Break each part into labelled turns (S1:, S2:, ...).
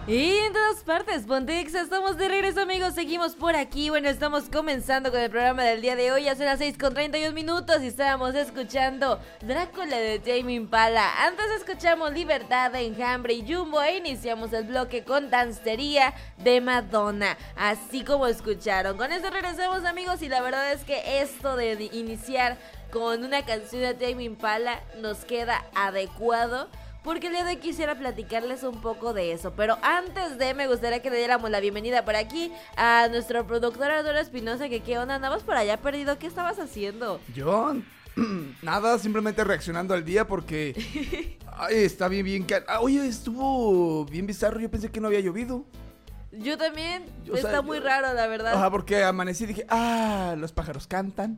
S1: Y en todas partes, Pontex, estamos de regreso, amigos, seguimos por aquí. Bueno, estamos comenzando con el programa del día de hoy. Ya son las 6:31 y estábamos escuchando Drácula de Tame Impala. Antes escuchamos Libertad de Enjambre y Jumbo e iniciamos el bloque con Dancería de Madonna. Así como escucharon. Con esto regresamos, amigos, y la verdad es que esto de iniciar con una canción de Tame Impala nos queda adecuado, porque el día de hoy quisiera platicarles un poco de eso. Pero antes de, me gustaría que le diéramos la bienvenida por aquí a nuestro productor Arturo Espinosa. Que qué onda, andabas por allá perdido, ¿qué estabas haciendo?
S2: Yo, nada, simplemente reaccionando al día porque ay, está bien. Oye, estuvo bien bizarro, yo pensé que no había llovido.
S1: Yo también, está muy raro, la verdad.
S2: Ajá, porque amanecí y dije, los pájaros cantan.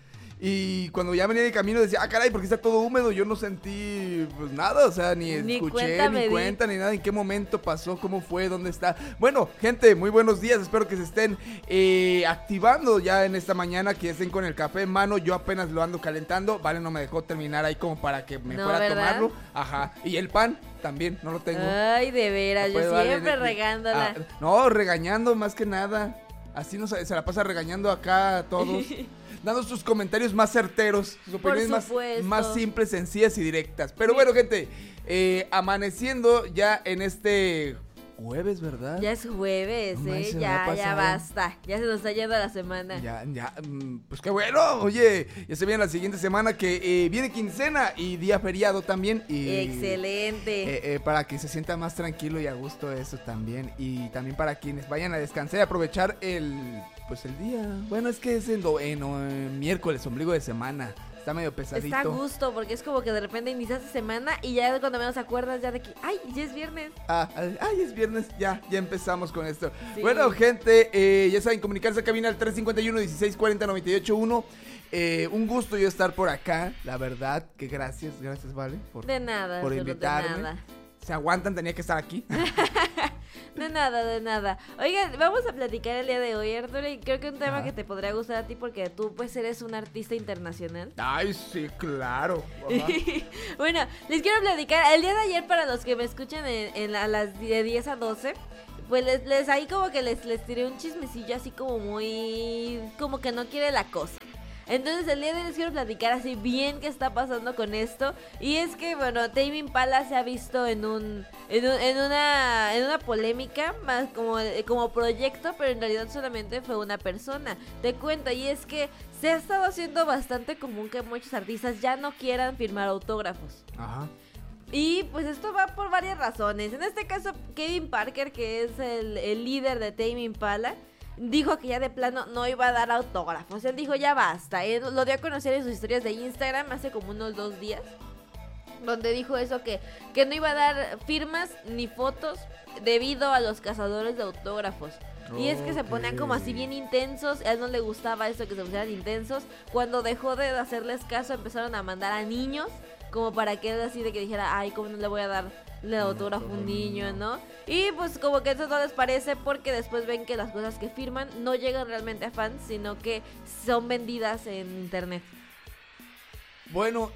S2: Y cuando ya venía de camino decía, caray, porque está todo húmedo. Yo no sentí pues nada, o sea, ni escuché, ni cuenta, ni nada. ¿En qué momento pasó? ¿Cómo fue? ¿Dónde está? Bueno, gente, muy buenos días. Espero que se estén activando ya en esta mañana, que estén con el café en mano. Yo apenas lo ando calentando. Vale, no me dejó terminar ahí como para que me fuera a tomarlo. Ajá. Y el pan también, no lo tengo.
S1: Ay, de veras, yo siempre regándola.
S2: No, regañando más que nada. Así se la pasa regañando acá a todos. Dando sus comentarios más certeros, sus opiniones más simples, sencillas y directas. Pero bueno, gente, amaneciendo ya en este jueves, ¿verdad?
S1: Ya es jueves, ya basta. Ya se nos está yendo la semana.
S2: Pues qué bueno. Oye, ya se viene la siguiente semana que viene quincena y día feriado también.
S1: Excelente.
S2: Para que se sienta más tranquilo y a gusto eso también. Y también para quienes vayan a descansar y aprovechar el día. Bueno, es que es el miércoles, ombligo de semana. Está medio pesadito.
S1: Está a gusto, porque es como que de repente iniciaste semana y ya cuando menos acuerdas ya de que, ya es viernes.
S2: Es viernes, ya empezamos con esto. Sí. Bueno, gente, ya saben, comunicarse a cabina al 351-1640-981. Un gusto yo estar por acá, la verdad, que gracias, Vale.
S1: De nada,
S2: por invitarme.
S1: De nada.
S2: ¿Se aguantan? Tenía que estar aquí.
S1: De nada. Oigan, vamos a platicar el día de hoy, Arturo, y creo que un tema que te podría gustar a ti porque tú pues eres un artista internacional.
S2: Ay, sí, claro.
S1: Bueno, les quiero platicar, el día de ayer, para los que me escuchan a las de 10 a 12, pues les ahí como que les tiré un chismecillo así como muy, como que no quiere la cosa. Entonces el día de hoy les quiero platicar así bien qué está pasando con esto. Y es que, bueno, Tame Impala se ha visto en una polémica más como proyecto, pero en realidad solamente fue una persona. Te cuento, y es que se ha estado haciendo bastante común que muchos artistas ya no quieran firmar autógrafos.
S2: Ajá.
S1: Y pues esto va por varias razones. En este caso, Kevin Parker, que es el líder de Tame Impala, dijo que ya de plano no iba a dar autógrafos. Él dijo ya basta. Él lo dio a conocer en sus historias de Instagram hace como unos 2 días, donde dijo eso, que no iba a dar firmas ni fotos debido a los cazadores de autógrafos. Y es que se ponían como así bien intensos. A él no le gustaba eso, que se pusieran intensos. Cuando dejó de hacerles caso, empezaron a mandar a niños, como para que él así de que dijera, cómo no le voy a dar el autógrafo a un niño, ¿no? Y pues como que eso no les parece, porque después ven que las cosas que firman no llegan realmente a fans, sino que son vendidas en internet.
S2: Bueno,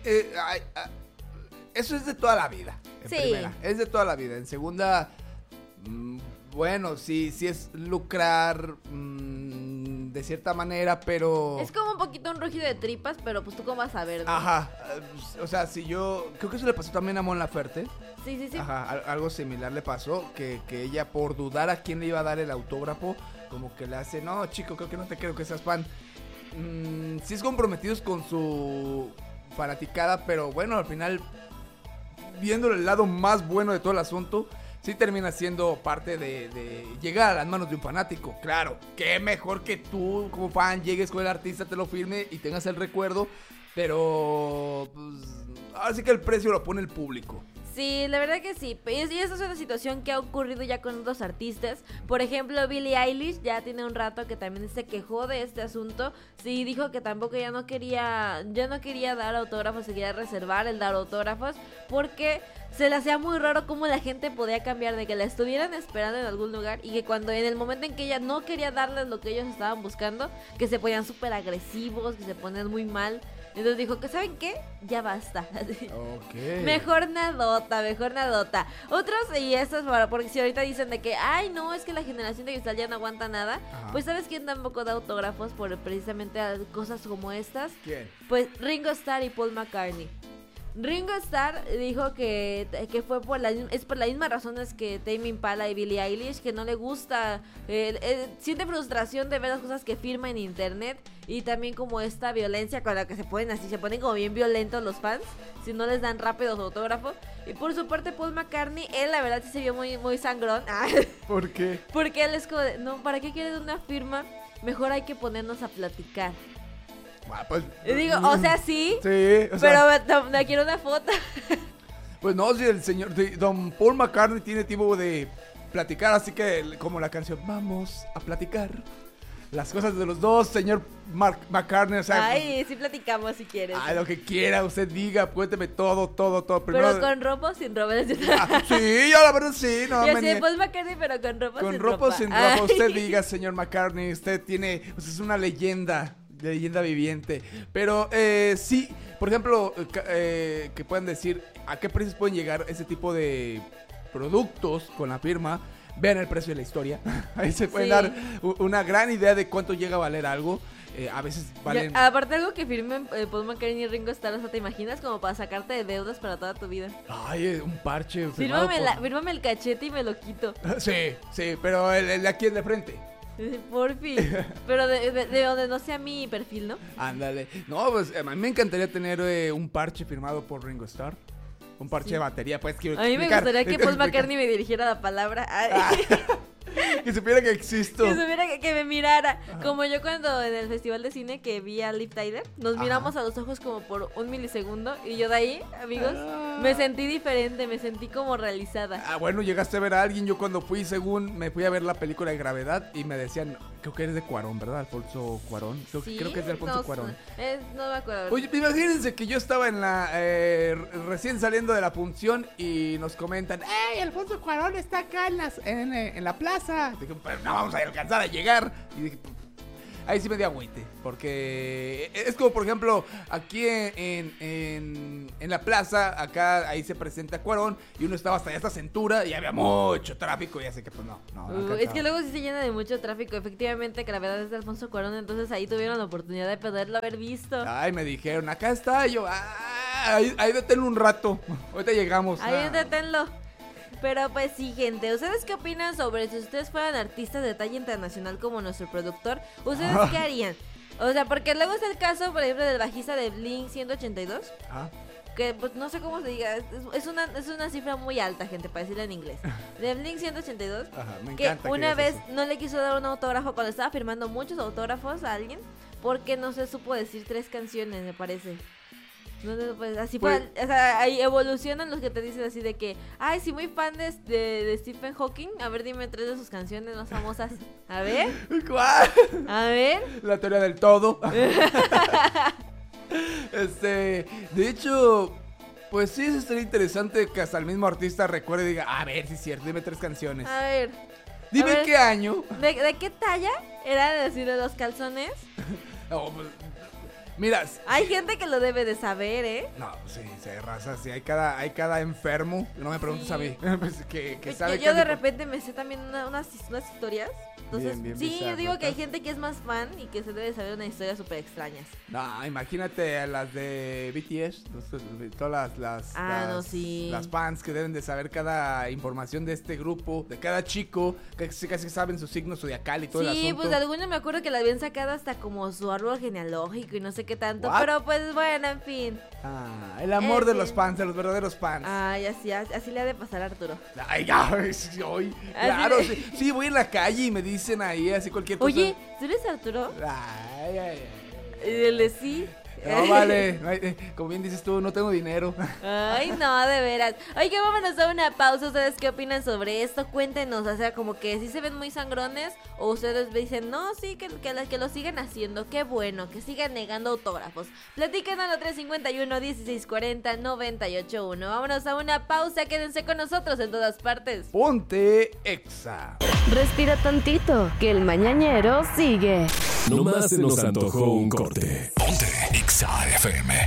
S2: eso es de toda la vida. En primera, es de toda la vida. En segunda, bueno, sí es lucrar de cierta manera, pero...
S1: Es como un poquito un rugido de tripas, pero pues tú cómo vas a ver, ¿no?
S2: Ajá, o sea, si yo... Creo que eso le pasó también a Mon Laferte.
S1: Sí.
S2: Ajá, algo similar le pasó, que ella por dudar a quién le iba a dar el autógrafo, como que le hace, no, chico, creo que no te creo que seas fan. Sí es comprometidos con su fanaticada, pero bueno, al final, viendo el lado más bueno de todo el asunto, sí termina siendo parte de llegar a las manos de un fanático. Claro, qué mejor que tú como fan llegues con el artista, te lo firme y tengas el recuerdo, pero pues, ahora sí que el precio lo pone el público.
S1: Sí, la verdad que sí. Y esa es una situación que ha ocurrido ya con otros artistas. Por ejemplo, Billie Eilish ya tiene un rato que también se quejó de este asunto. Sí, dijo que tampoco ya no quería dar autógrafos, se quería reservar el dar autógrafos, porque se le hacía muy raro cómo la gente podía cambiar, de que la estuvieran esperando en algún lugar y que cuando en el momento en que ella no quería darles lo que ellos estaban buscando, que se ponían súper agresivos, que se ponían muy mal. Entonces dijo que, ¿saben qué? Ya basta.
S2: Ok.
S1: Mejor nadota. Otros, y estos, porque si ahorita dicen de que, ay, no, es que la generación de cristal ya no aguanta nada.
S2: Ajá.
S1: Pues, ¿sabes quién tampoco da autógrafos por precisamente a cosas como estas?
S2: ¿Quién?
S1: Pues Ringo Starr y Paul McCartney. Ringo Starr dijo que fue por las mismas razones que Tame Impala y Billie Eilish, que no le gusta, siente frustración de ver las cosas que firma en internet y también como esta violencia con la que se ponen como bien violentos los fans si no les dan rápido su autógrafo. Y por su parte Paul McCartney, él la verdad sí se vio muy, muy sangrón.
S2: ¿Por qué?
S1: Porque él es como de, no, ¿para qué quieres una firma? Mejor hay que ponernos a platicar.
S2: Ah, pues,
S1: Digo, o sea, sí,
S2: o sea,
S1: pero me quiero una foto.
S2: pues no, si el señor Don Paul McCartney tiene tiempo de platicar, así que como la canción, vamos a platicar las cosas de los dos, señor McCartney, o sea,
S1: Ay, sí platicamos si quieres.
S2: lo que quiera, usted diga, cuénteme todo. Primero,
S1: Pero con ropa o sin ropa.
S2: sí, yo la verdad sí, no,
S1: Y así, Paul McCartney, pero con ropa o sin ropa.
S2: Con ropa o sin ropa,
S1: Ay.
S2: usted diga, señor McCartney, usted es una leyenda viviente. Pero sí, por ejemplo, que puedan decir a qué precios pueden llegar ese tipo de productos con la firma. Vean el precio de la historia. Ahí se pueden dar una gran idea de cuánto llega a valer algo. A veces valen...
S1: Aparte algo que firmen Paul McCartney y Ringo Starr, o sea, ¿te imaginas? Como para sacarte de deudas para toda tu vida.
S2: Ay, un parche.
S1: Fírmame el cachete y me lo quito.
S2: Sí, pero el de aquí en de frente.
S1: Porfi. Pero de donde no sea mi perfil, ¿no?
S2: Ándale. No, pues a mí me encantaría tener un parche firmado por Ringo Starr. Un parche de batería, pues quiero
S1: A mí
S2: explicar.
S1: me gustaría que Paul McCartney me dirigiera la palabra.
S2: Que supiera que existo.
S1: Que supiera que me mirara. Como yo cuando en el festival de cine que vi a Liv Tyler, nos miramos a los ojos como por un milisegundo. Y yo de ahí, amigos, me sentí diferente, me sentí como realizada.
S2: Bueno, llegaste a ver a alguien. Yo cuando me fui a ver la película de Gravedad y me decían, creo que eres de Cuarón, ¿verdad? Alfonso Cuarón. Creo que es de Alfonso Cuarón.
S1: No me acuerdo.
S2: Oye, imagínense que yo estaba en recién saliendo de la función y nos comentan, ¡Ey, Alfonso Cuarón está acá en la plaza! Dije, pero no vamos a alcanzar a llegar. Y dije, ahí sí me di agüite, porque es como, por ejemplo, aquí en la plaza, acá ahí se presenta Cuarón y uno estaba hasta esta cintura y había mucho tráfico y así que pues no
S1: es que luego sí se llena de mucho tráfico. Efectivamente, que la verdad es de Alfonso Cuarón, entonces ahí tuvieron la oportunidad de poderlo haber visto.
S2: Ay, me dijeron, acá está, y yo, ahí deténlo un rato, ahorita llegamos.
S1: Ahí deténlo. Pero pues sí, gente, ¿ustedes qué opinan sobre si ustedes fueran artistas de talla internacional como nuestro productor? ¿Ustedes qué harían? O sea, porque luego es el caso, por ejemplo, del bajista de Blink 182. Que pues no sé cómo se diga, es una cifra muy alta, gente, para decirlo en inglés. De Blink 182.
S2: Me
S1: que
S2: encanta
S1: una vez
S2: así.
S1: no le quiso dar un autógrafo cuando estaba firmando muchos autógrafos a alguien, porque no se supo decir 3 canciones, me parece. No, pues así o sea, ahí evolucionan los que te dicen así de que, ay, sí, muy fan de Stephen Hawking. A ver, dime 3 de sus canciones más famosas. A ver.
S2: ¿Cuál?
S1: A ver.
S2: La teoría del todo. De hecho, pues sí, eso sería interesante que hasta el mismo artista recuerde y diga, a ver, sí es cierto, dime 3 canciones.
S1: A ver.
S2: Dime qué año.
S1: ¿De qué talla era decir de los calzones?
S2: No, pues, mira,
S1: hay gente que lo debe de saber, ¿eh?
S2: No, sí, se raza, sí, hay cada enfermo. No me preguntes a mí. que sabe
S1: yo de repente me sé también unas historias. Entonces,
S2: bien
S1: sí,
S2: bizarro,
S1: yo digo que hay gente que es más fan y que se debe saber unas historias súper extrañas.
S2: No, imagínate a las de BTS, todas las fans que deben de saber cada información de este grupo, de cada chico, que casi saben su signo zodiacal y todo el asunto.
S1: Sí, pues de algunos me acuerdo que la habían sacado hasta como su árbol genealógico y no sé qué tanto.
S2: ¿What?
S1: Pero pues bueno, en fin.
S2: El amor de los fans, de los verdaderos fans.
S1: Ay, así le ha de pasar a Arturo.
S2: Ay, ya, hoy. Claro, sí, voy en la calle y me dicen ahí así cualquier cosa.
S1: Oye, ¿tú eres Arturo?
S2: Ay.
S1: Dile sí.
S2: No, vale, como bien dices tú, no tengo dinero.
S1: Ay, no, de veras. Oye, vámonos a una pausa. ¿Ustedes qué opinan sobre esto? Cuéntenos, o sea, como que si se ven muy sangrones o ustedes dicen, no, sí, que lo sigan haciendo. Qué bueno, que sigan negando autógrafos. Platiquen al 351-1640-981. Vámonos a una pausa, quédense con nosotros en todas partes.
S2: Ponte Exa.
S3: Respira tantito, que el mañanero sigue.
S4: Nomás se nos antojó un corte.
S3: Ponte Exa FM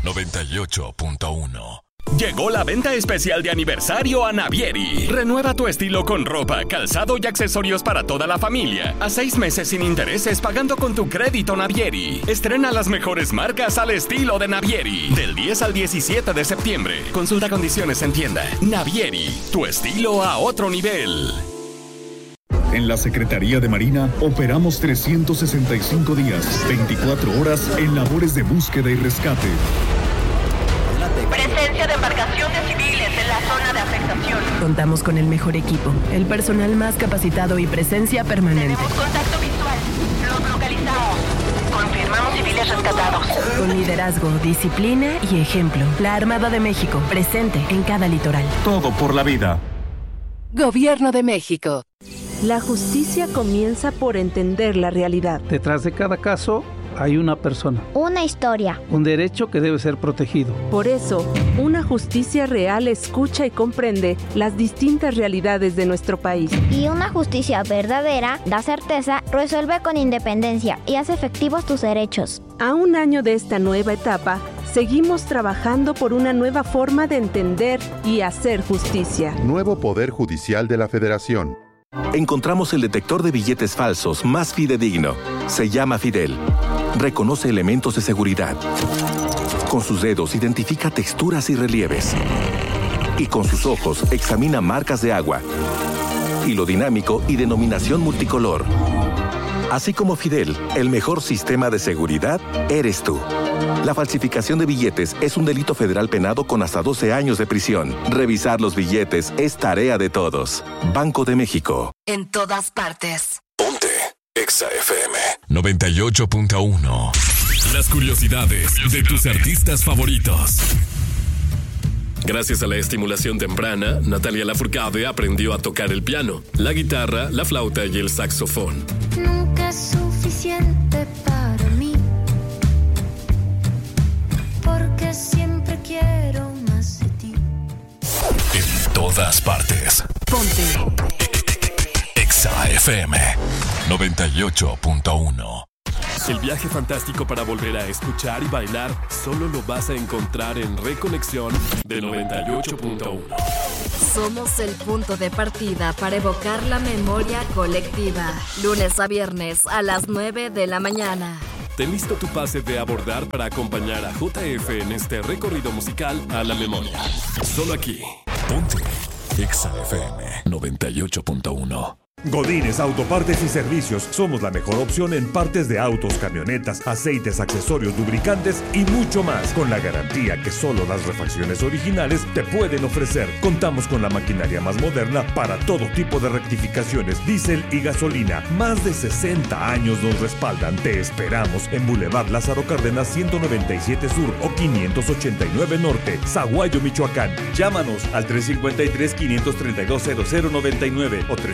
S3: 98.1.
S4: Llegó la venta especial de aniversario a Navieri. Renueva tu estilo con ropa, calzado y accesorios para toda la familia. A 6 meses sin intereses pagando con tu crédito Navieri. Estrena las mejores marcas al estilo de Navieri. Del 10 al 17 de septiembre. Consulta condiciones en tienda. Navieri, tu estilo a otro nivel.
S5: En la Secretaría de Marina operamos 365 días, 24 horas en labores de búsqueda y rescate.
S6: Presencia de embarcaciones civiles en la zona de afectación.
S7: Contamos con el mejor equipo, el personal más capacitado y presencia permanente.
S6: Tenemos contacto visual. Los localizamos. Confirmamos civiles rescatados.
S7: Con liderazgo, disciplina y ejemplo. La Armada de México, presente en cada litoral.
S5: Todo por la vida.
S8: Gobierno de México.
S9: La justicia comienza por entender la realidad.
S10: Detrás de cada caso hay una persona.
S11: Una historia.
S10: Un derecho que debe ser protegido.
S9: Por eso, una justicia real escucha y comprende las distintas realidades de nuestro país.
S11: Y una justicia verdadera da certeza, resuelve con independencia y hace efectivos tus derechos.
S9: A un año de esta nueva etapa, seguimos trabajando por una nueva forma de entender y hacer justicia.
S12: Nuevo Poder Judicial de la Federación.
S13: Encontramos el detector de billetes falsos más fidedigno. Se llama Fidel. Reconoce elementos de seguridad. Con sus dedos identifica texturas y relieves. Y con sus ojos examina marcas de agua, hilo dinámico y denominación multicolor. Así como Fidel, el mejor sistema de seguridad eres tú. La falsificación de billetes es un delito federal penado con hasta 12 años de prisión. Revisar los billetes es tarea de todos. Banco de México.
S8: En todas partes.
S3: Ponte Exa FM 98.1. Las curiosidades de tus artistas favoritos.
S14: Gracias a la estimulación temprana, Natalia Lafourcade aprendió a tocar el piano, la guitarra, la flauta y el saxofón.
S15: Nunca es suficiente para mí, porque siempre quiero más de ti.
S3: En todas partes.
S8: Ponte
S3: Exa FM 98.1.
S14: El viaje fantástico para volver a escuchar y bailar solo lo vas a encontrar en Reconexión de 98.1.
S8: Somos el punto de partida para evocar la memoria colectiva. Lunes a viernes a las 9 de la mañana.
S14: Ten listo tu pase de abordar para acompañar a JF en este recorrido musical a la memoria. Solo aquí.
S3: Ponte Exa FM 98.1.
S16: Godínez Autopartes y Servicios. Somos la mejor opción en partes de autos, camionetas, aceites, accesorios, lubricantes y mucho más, con la garantía que solo las refacciones originales te pueden ofrecer. Contamos con la maquinaria más moderna para todo tipo de rectificaciones, diésel y gasolina. Más de 60 años nos respaldan. Te esperamos en Boulevard Lázaro Cárdenas 197 Sur o 589 Norte, Zaguayo, Michoacán. Llámanos al 353-532-0099 o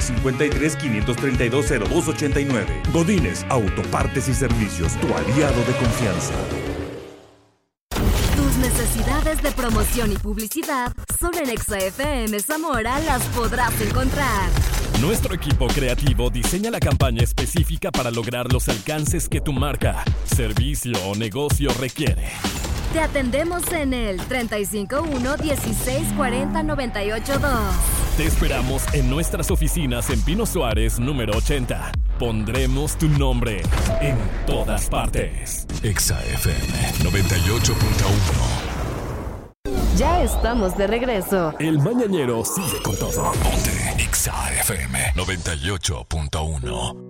S16: 353-532-0289. Godínez Autopartes y Servicios, tu aliado de confianza.
S8: Tus necesidades de promoción y publicidad solo en Exa FM Zamora las podrás encontrar.
S14: Nuestro equipo creativo diseña la campaña específica para lograr los alcances que tu marca, servicio o negocio requiere.
S8: Te atendemos en el 351-1640-982.
S14: Te esperamos en nuestras oficinas en Pino Suárez, número 80. Pondremos tu nombre en todas partes.
S3: Exa FM 98.1.
S8: Ya estamos de regreso.
S14: El mañanero sigue con todo.
S3: Ponte Exa FM 98.1.